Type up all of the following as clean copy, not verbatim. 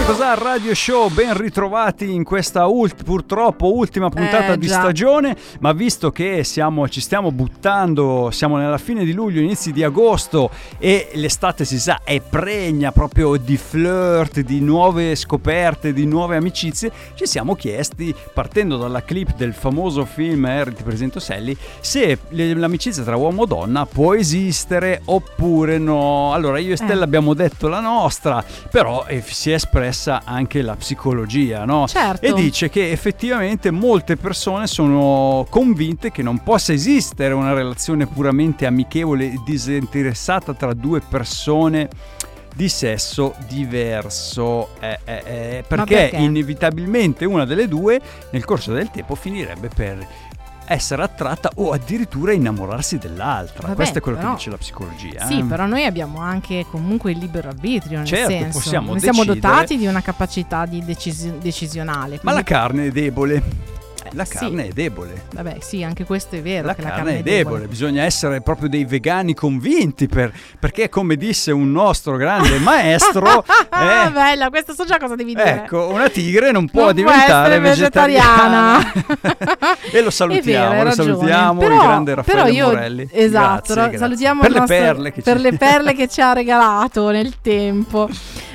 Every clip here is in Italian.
Cos'ha Radio Show, ben ritrovati in questa purtroppo ultima puntata di stagione, ma visto che ci stiamo buttando, siamo nella fine di luglio, inizi di agosto e l'estate si sa è pregna proprio di flirt, di nuove scoperte, di nuove amicizie, ci siamo chiesti, partendo dalla clip del famoso film Ti presento Sally, se l'amicizia tra uomo e donna può esistere oppure no. Allora io e Stella abbiamo detto la nostra, però si è espressa anche la psicologia, no? Certo. E dice che effettivamente molte persone sono convinte che non possa esistere una relazione puramente amichevole e disinteressata tra due persone di sesso diverso, perché inevitabilmente una delle due nel corso del tempo finirebbe per essere attratta o addirittura innamorarsi dell'altra. Vabbè, questo è quello che dice la psicologia. Sì, però noi abbiamo anche comunque il libero arbitrio, nel certo, senso possiamo siamo decidere, dotati di una capacità di decisionale. Ma la carne è debole. La carne sì. è debole. Vabbè, sì, anche questo è vero. La che carne è debole. Bisogna essere proprio dei vegani convinti perché, come disse un nostro grande maestro, bella, questo so già cosa devi dire. Ecco, una tigre non può diventare vegetariana. E lo salutiamo, il grande Raffaele Morelli. Esatto, grazie. Salutiamo per le perle che ci ha regalato nel tempo.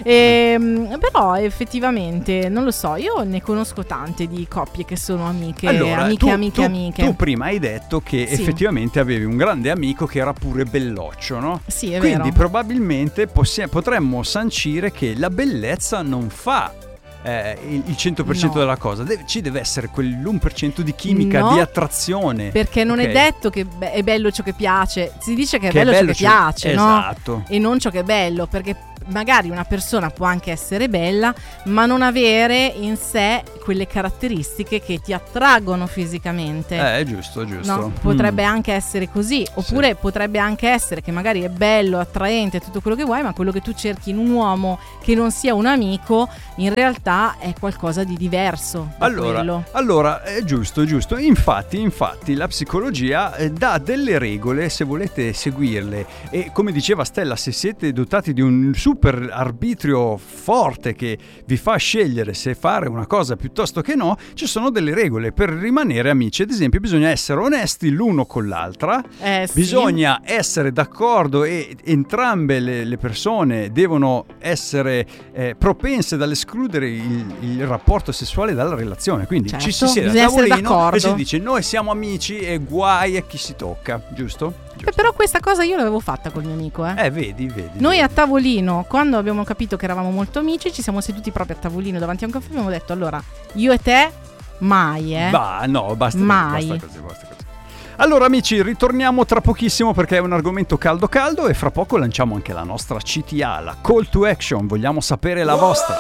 Però effettivamente non lo so, io ne conosco tante di coppie che sono amiche. Allora, amiche. Tu prima hai detto che effettivamente avevi un grande amico che era pure belloccio, no? Sì, è Quindi vero. probabilmente potremmo sancire che la bellezza non fa il 100% della cosa, ci deve essere quell'1% di chimica, di attrazione. Perché non è detto che è bello ciò che piace, si dice che è bello ciò che piace, esatto. No? E non ciò che è bello, perché magari una persona può anche essere bella ma non avere in sé quelle caratteristiche che ti attraggono fisicamente. Giusto. No? Potrebbe anche essere così, oppure potrebbe anche essere che magari è bello, attraente, tutto quello che vuoi, ma quello che tu cerchi in un uomo che non sia un amico in realtà è qualcosa di diverso da quello. Allora è giusto. Infatti la psicologia dà delle regole, se volete seguirle, e come diceva Stella, se siete dotati di un super arbitrio forte che vi fa scegliere se fare una cosa piuttosto che no, ci sono delle regole per rimanere amici. Ad esempio, bisogna essere onesti l'uno con l'altra, bisogna essere d'accordo e entrambe le persone devono essere propense dall'escludere il rapporto sessuale dalla relazione. Quindi ci si siede a tavolino e si dice: noi siamo amici e guai a chi si tocca, giusto? Però questa cosa io l'avevo fatta col mio amico. Vedi. Noi a tavolino, quando abbiamo capito che eravamo molto amici, ci siamo seduti proprio a tavolino davanti a un caffè e abbiamo detto: allora, io e te mai, basta mai. Basta così. Allora amici, ritorniamo tra pochissimo perché è un argomento caldo e fra poco lanciamo anche la nostra CTA, la Call to Action. Vogliamo sapere la vostra.